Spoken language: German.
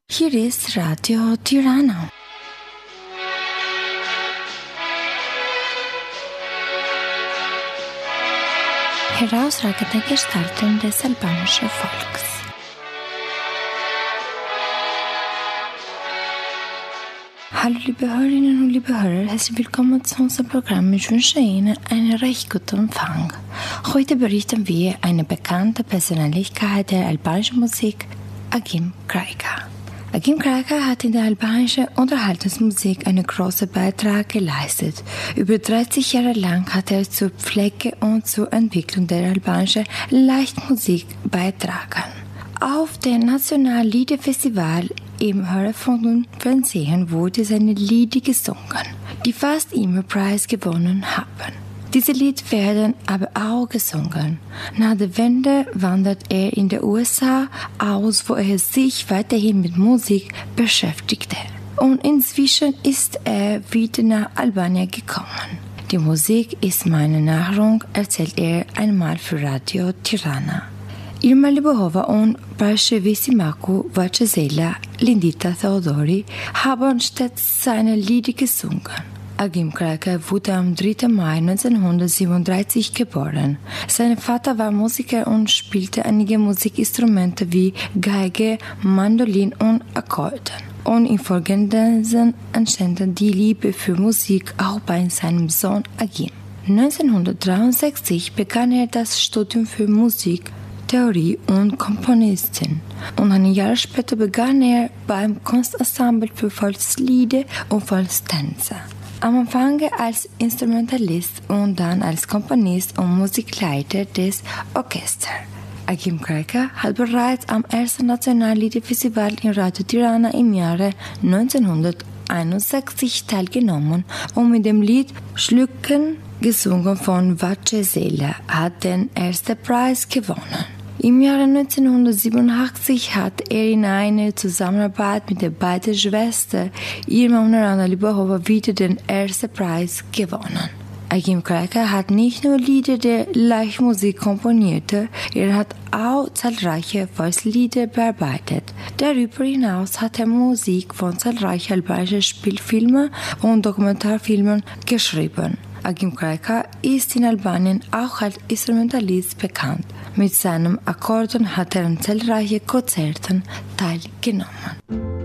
Hier ist Radio Tirana. Herausragende Gestalten des albanischen Volks. Hallo liebe Hörerinnen und liebe Hörer, herzlich willkommen zu unserem Programm. Ich wünsche Ihnen einen recht guten Empfang. Heute berichten wir eine bekannte Persönlichkeit der albanischen Musik, Agim Krajka. Agim Krajka hat in der albanischen Unterhaltungsmusik einen großen Beitrag geleistet. Über 30 Jahre lang hat er zur Pflege und zur Entwicklung der albanischen Leichtmusik beigetragen. Auf dem Nationalen Liederfestival im Hörfunk und Fernsehen wurde seine Lieder gesungen, die fast immer Preis gewonnen haben. Diese Lieder werden aber auch gesungen. Nach der Wende wandert er in den USA aus, wo er sich weiterhin mit Musik beschäftigte. Und inzwischen ist er wieder nach Albanien gekommen. Die Musik ist meine Nahrung, erzählt er einmal für Radio Tirana. Irma Libovova und Parashevisimaku Vachesela Lindita Theodori haben stets seine Lieder gesungen. Agim Krajka wurde am 3. Mai 1937 geboren. Sein Vater war Musiker und spielte einige Musikinstrumente wie Geige, Mandolin und Akkordeon. Und infolgedessen entstand die Liebe für Musik auch bei seinem Sohn Agim. 1963 begann er das Studium für Musik, Theorie und Komponistin. Und ein Jahr später begann er beim Kunstensemble für Volkslieder und Volkstänze. Am Anfang als Instrumentalist und dann als Komponist und Musikleiter des Orchesters. Agim Krajka hat bereits am ersten Nationalen Liederfestival in Radio Tirana im Jahre 1961 teilgenommen und mit dem Lied Schlücken, gesungen von Vachesela, hat den ersten Preis gewonnen. Im Jahre 1987 hat er in einer Zusammenarbeit mit den beiden Schwestern Irma und Rana Libovova wieder den ersten Preis gewonnen. Agim Krajka hat nicht nur Lieder der Leichtmusik komponiert, er hat auch zahlreiche Volkslieder bearbeitet. Darüber hinaus hat er Musik von zahlreichen albanischen Spielfilmen und Dokumentarfilmen geschrieben. Agim Krajka ist in Albanien auch als Instrumentalist bekannt. Mit seinem Akkordeon hat er an zahlreichen Konzerten teilgenommen.